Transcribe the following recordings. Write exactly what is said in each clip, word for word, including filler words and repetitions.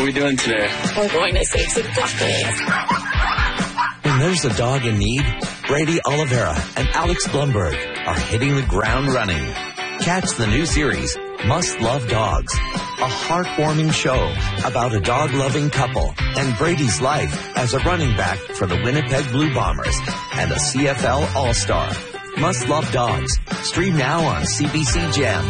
are we doing today? We're going to save some ducklings. When there's a dog in need, Brady Oliveira and Alex Blumberg are hitting the ground running. Catch the new series, Must Love Dogs, a heartwarming show about a dog-loving couple and Brady's life as a running back for the Winnipeg Blue Bombers and a C F L All-Star. Must Love Dogs. Stream now on C B C Gem.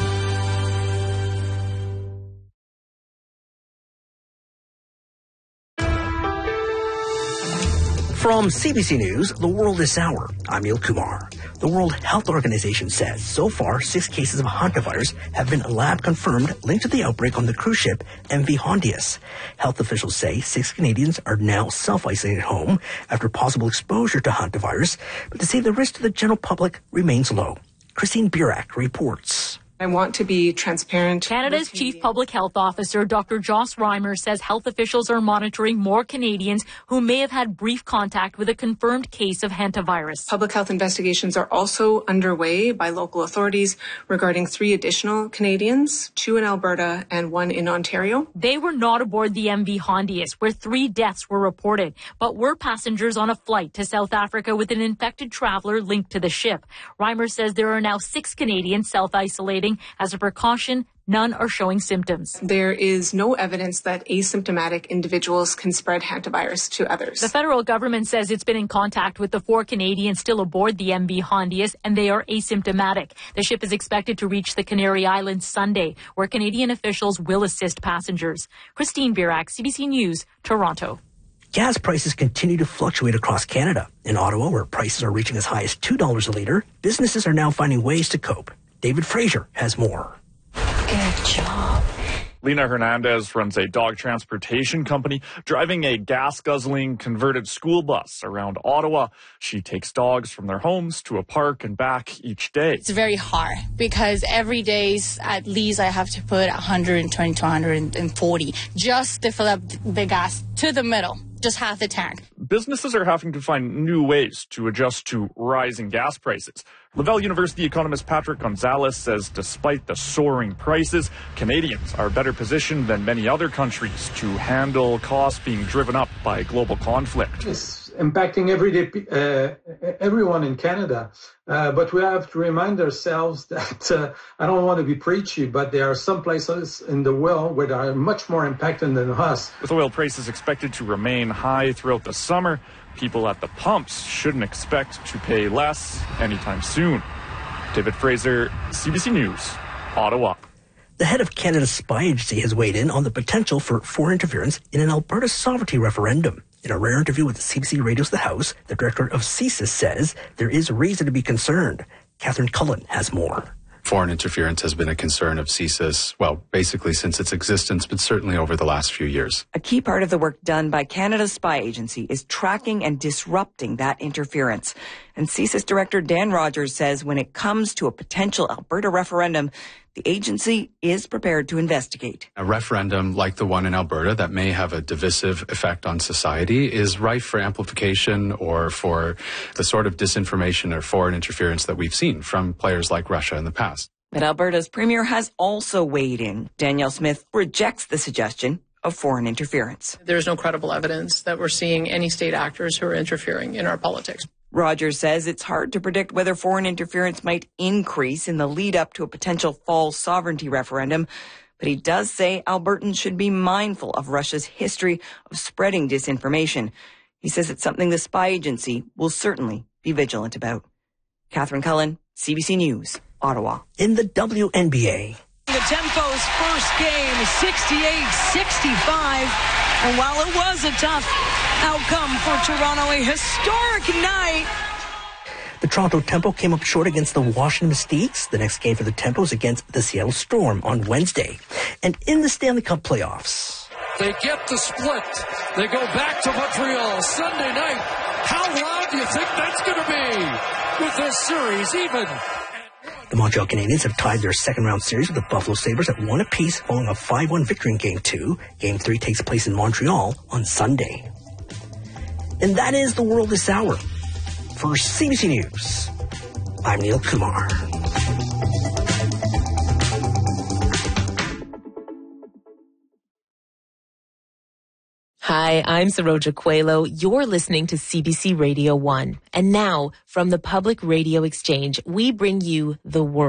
From C B C News, The World This Hour, I'm Neil Kumar. The World Health Organization says so far six cases of hantavirus have been lab confirmed linked to the outbreak on the cruise ship M V Hondius. Health officials say six Canadians are now self-isolating at home after possible exposure to hantavirus, but they say the risk to the general public remains low. Christine Burak reports. I want to be transparent. Canada's Chief Public Health Officer, Doctor Joss Reimer, says health officials are monitoring more Canadians who may have had brief contact with a confirmed case of hantavirus. Public health investigations are also underway by local authorities regarding three additional Canadians, two in Alberta and one in Ontario. They were not aboard the M V Hondius, where three deaths were reported, but were passengers on a flight to South Africa with an infected traveler linked to the ship. Reimer says there are now six Canadians self-isolating. As a precaution, none are showing symptoms. There is no evidence that asymptomatic individuals can spread hantavirus to others. The federal government says it's been in contact with the four Canadians still aboard the M V Hondius, and they are asymptomatic. The ship is expected to reach the Canary Islands Sunday, where Canadian officials will assist passengers. Christine Burak, C B C News, Toronto. Gas prices continue to fluctuate across Canada. In Ottawa, where prices are reaching as high as two dollars a litre, businesses are now finding ways to cope. David Fraser has more. Good job. Lena Hernandez runs a dog transportation company, driving a gas-guzzling converted school bus around Ottawa. She takes dogs from their homes to a park and back each day. It's very hard because every day at least I have to put one hundred twenty to one hundred forty just to fill up the gas to the middle. Just half the tank. Businesses are having to find new ways to adjust to rising gas prices. Laval University economist Patrick Gonzalez says despite the soaring prices, Canadians are better positioned than many other countries to handle costs being driven up by global conflict. It's impacting everyday uh, everyone in Canada, uh, but we have to remind ourselves that uh, I don't want to be preachy, but there are some places in the world where they are much more impacted than us. With oil prices expected to remain high throughout the summer, people at the pumps shouldn't expect to pay less anytime soon. David Fraser, C B C News, Ottawa. The head of Canada's spy agency has weighed in on the potential for foreign interference in an Alberta sovereignty referendum. In a rare interview with C B C Radio's The House, the director of C S I S says there is reason to be concerned. Catherine Cullen has more. Foreign interference has been a concern of C S I S, well, basically since its existence, but certainly over the last few years. A key part of the work done by Canada's spy agency is tracking and disrupting that interference. And C S I S Director Dan Rogers says when it comes to a potential Alberta referendum, the agency is prepared to investigate. A referendum like the one in Alberta that may have a divisive effect on society is rife for amplification or for the sort of disinformation or foreign interference that we've seen from players like Russia in the past. But Alberta's premier has also weighed in. Danielle Smith rejects the suggestion of foreign interference. There's no credible evidence that we're seeing any state actors who are interfering in our politics. Rogers says it's hard to predict whether foreign interference might increase in the lead up to a potential fall sovereignty referendum, but he does say Albertans should be mindful of Russia's history of spreading disinformation. He says it's something the spy agency will certainly be vigilant about. Catherine Cullen, C B C News, Ottawa. In the W N B A. The Tempo's first game, sixty-eight sixty-five. And while it was a tough outcome for Toronto, a historic night. The Toronto Tempo came up short against the Washington Mystiques. The next game for the Tempo is against the Seattle Storm on Wednesday. And in the Stanley Cup playoffs. They get the split. They go back to Montreal Sunday night. How loud do you think that's going to be with this series even? The Montreal Canadiens have tied their second-round series with the Buffalo Sabres at one apiece following a five one victory in Game two. Game three takes place in Montreal on Sunday. And that is the world this hour. For C B C News, I'm Neil Kumar. Hi, I'm Saroja Coelho. You're listening to C B C Radio one. And now, from the Public Radio Exchange, we bring you The World.